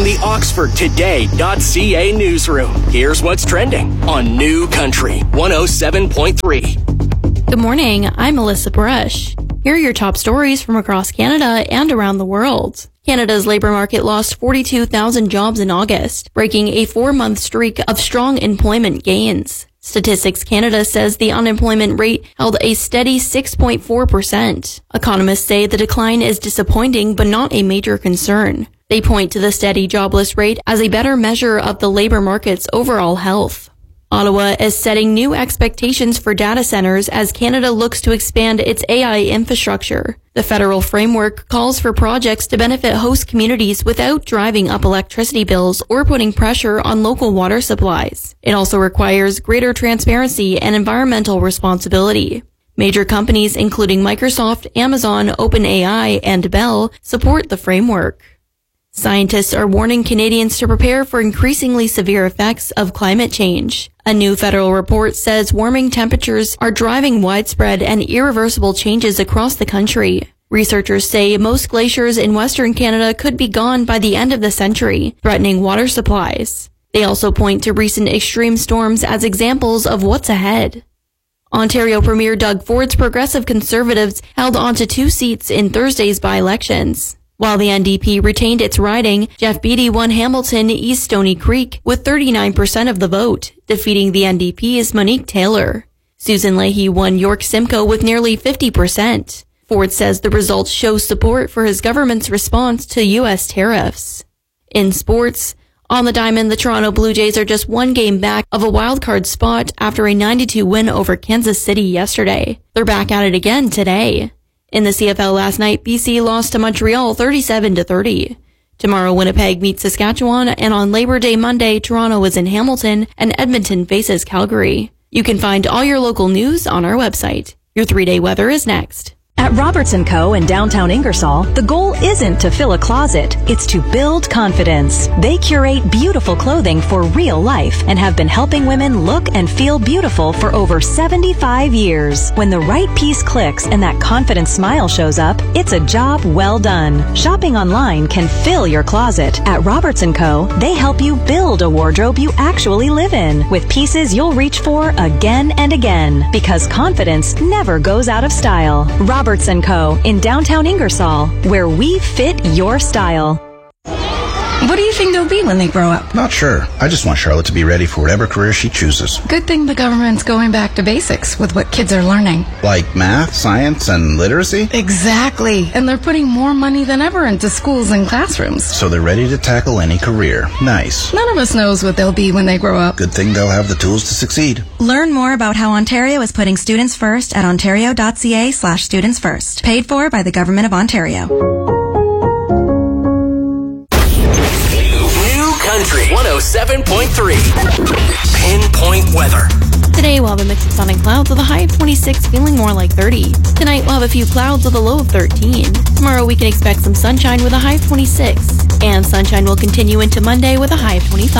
the OxfordToday.ca newsroom. Here's what's trending on New Country 107.3. Good morning, I'm Melissa Brush. Here are your top stories from across Canada and around the world. Canada's labour market lost 42,000 jobs in August, breaking a 4-month streak of strong employment gains. Statistics Canada says the unemployment rate held a steady 6.4%. Economists say the decline is disappointing but not a major concern. They point to the steady jobless rate as a better measure of the labour market's overall health. Ottawa is setting new expectations for data centers as Canada looks to expand its AI infrastructure. The federal framework calls for projects to benefit host communities without driving up electricity bills or putting pressure on local water supplies. It also requires greater transparency and environmental responsibility. Major companies including Microsoft, Amazon, OpenAI, and Bell support the framework. Scientists are warning Canadians to prepare for increasingly severe effects of climate change. A new federal report says warming temperatures are driving widespread and irreversible changes across the country. Researchers say most glaciers in Western Canada could be gone by the end of the century, threatening water supplies. They also point to recent extreme storms as examples of what's ahead. Ontario Premier Doug Ford's Progressive Conservatives held onto 2 seats in Thursday's by-elections. While the NDP retained its riding, Jeff Beattie won Hamilton East Stony Creek with 39% of the vote, defeating the NDP's Monique Taylor. Susan Leahy won York Simcoe with nearly 50%. Ford says the results show support for his government's response to U.S. tariffs. In sports, on the diamond, the Toronto Blue Jays are just 1 game back of a wildcard spot after a 92 win over Kansas City yesterday. They're back at it again today. In the CFL last night, BC lost to Montreal 37-30. Tomorrow, Winnipeg meets Saskatchewan, and on Labor Day Monday, Toronto is in Hamilton, and Edmonton faces Calgary. You can find all your local news on our website. Your 3-day weather is next. At Roberts & Co. in downtown Ingersoll, the goal isn't to fill a closet, it's to build confidence. They curate beautiful clothing for real life and have been helping women look and feel beautiful for over 75 years. When the right piece clicks and that confident smile shows up, it's a job well done. Shopping online can fill your closet. At Roberts & Co., they help you build a wardrobe you actually live in, with pieces you'll reach for again and again, because confidence never goes out of style. Roberts & Co. in downtown Ingersoll, where we fit your style. What do you think they'll be when they grow up? Not sure. I just want Charlotte to be ready for whatever career she chooses. Good thing the government's going back to basics with what kids are learning. Like math, science, and literacy? Exactly. And they're putting more money than ever into schools and classrooms. So they're ready to tackle any career. Nice. None of us knows what they'll be when they grow up. Good thing they'll have the tools to succeed. Learn more about how Ontario is putting students first at ontario.ca/students first. Paid for by the Government of Ontario. Country 107.3. Pinpoint weather. Today we'll have a mix of sun and clouds with a high of 26, feeling more like 30. Tonight we'll have a few clouds with a low of 13. Tomorrow we can expect some sunshine with a high of 26. And sunshine will continue into Monday with a high of 25.